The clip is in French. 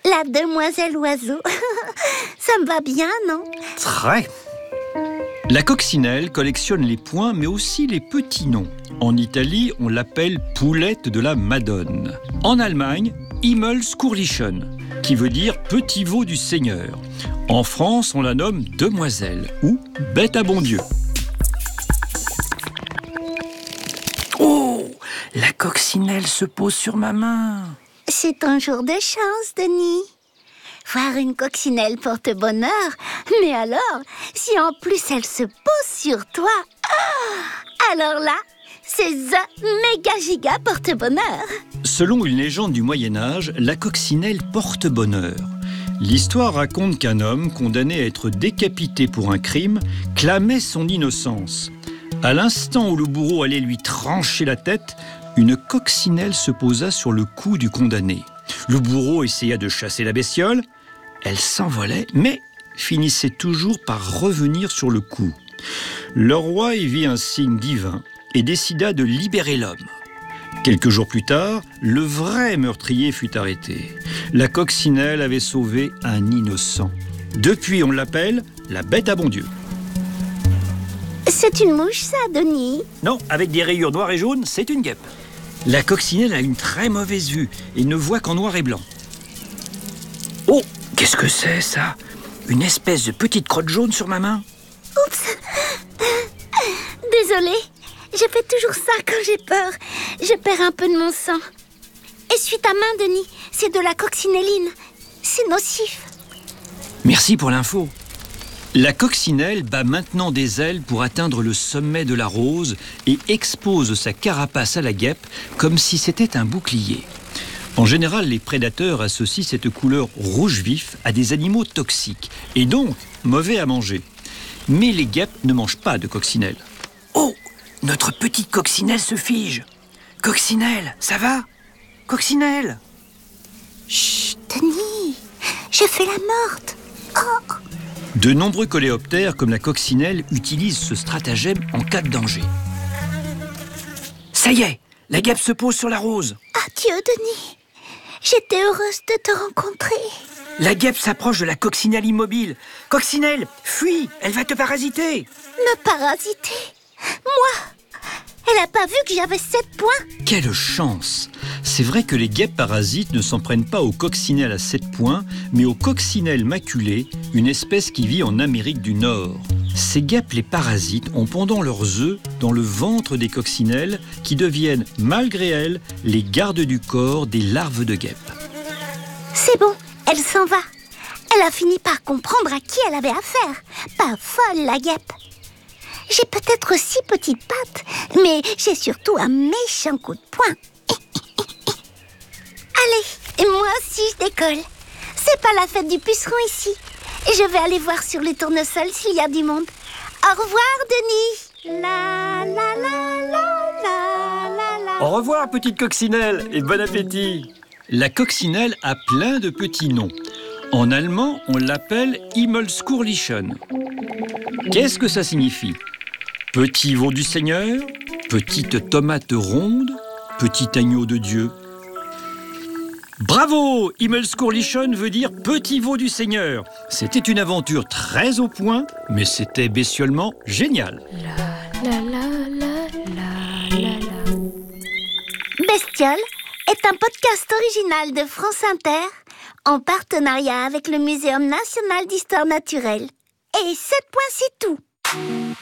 La demoiselle oiseau. Ça me va bien, non? Très. La coccinelle collectionne les points, mais aussi les petits noms. En Italie, on l'appelle poulette de la Madone. En Allemagne, Himmelskurlichen, qui veut dire petit veau du Seigneur. En France, on la nomme demoiselle ou bête à bon Dieu. Oh, la coccinelle se pose sur ma main. C'est ton jour de chance, Denis. Voir une coccinelle porte bonheur. Mais alors, si en plus elle se pose sur toi, alors là, c'est The Méga Giga porte bonheur. Selon une légende du Moyen-Âge, la coccinelle porte bonheur. L'histoire raconte qu'un homme, condamné à être décapité pour un crime, clamait son innocence. À l'instant où le bourreau allait lui trancher la tête, une coccinelle se posa sur le cou du condamné. Le bourreau essaya de chasser la bestiole. Elle s'envolait, mais finissait toujours par revenir sur le coup. Le roi y vit un signe divin et décida de libérer l'homme. Quelques jours plus tard, le vrai meurtrier fut arrêté. La coccinelle avait sauvé un innocent. Depuis, on l'appelle la bête à bon Dieu. C'est une mouche, ça, Denis? Non, avec des rayures noires et jaunes, c'est une guêpe. La coccinelle a une très mauvaise vue et ne voit qu'en noir et blanc. Oh, qu'est-ce que c'est, ça? Une espèce de petite crotte jaune sur ma main? Oups. Désolée, je fais toujours ça quand j'ai peur. Je perds un peu de mon sang. Essuie ta main, Denis. C'est de la coccinelline. C'est nocif. Merci pour l'info. La coccinelle bat maintenant des ailes pour atteindre le sommet de la rose et expose sa carapace à la guêpe comme si c'était un bouclier. En général, les prédateurs associent cette couleur rouge vif à des animaux toxiques et donc mauvais à manger. Mais les guêpes ne mangent pas de coccinelle. Oh, notre petite coccinelle se fige. Coccinelle, ça va? Coccinelle! Chut, Denis, je fais la morte. Oh. De nombreux coléoptères, comme la coccinelle, utilisent ce stratagème en cas de danger. Ça y est, la guêpe se pose sur la rose. Adieu, Denis. J'étais heureuse de te rencontrer. La guêpe s'approche de la coccinelle immobile. Coccinelle, fuis, elle va te parasiter. Me parasiter? Moi? Elle n'a pas vu que j'avais 7 points? Quelle chance! C'est vrai que les guêpes parasites ne s'en prennent pas aux coccinelles à 7 points, mais aux coccinelles maculées, une espèce qui vit en Amérique du Nord. Ces guêpes, les parasites, ont pendant leurs œufs dans le ventre des coccinelles qui deviennent, malgré elles, les gardes du corps des larves de guêpes. C'est bon, elle s'en va. Elle a fini par comprendre à qui elle avait affaire. Pas folle, la guêpe. J'ai peut-être 6 petites pattes, mais j'ai surtout un méchant coup de poing. Allez, et moi aussi je décolle. C'est pas la fête du puceron ici. Et je vais aller voir sur le tournesol s'il y a du monde. Au revoir, Denis. La la la la la la la. Au revoir, petite coccinelle, et bon appétit. La coccinelle a plein de petits noms. En allemand, on l'appelle Himmelskurlichen. Qu'est-ce que ça signifie? Petit veau du Seigneur, petite tomate ronde, petit agneau de Dieu. Bravo! Himmelskurlichen veut dire petit veau du Seigneur. C'était une aventure très au point, mais c'était bestiolement génial. Bestiole est un podcast original de France Inter en partenariat avec le Muséum national d'histoire naturelle. Et 7 points, c'est tout.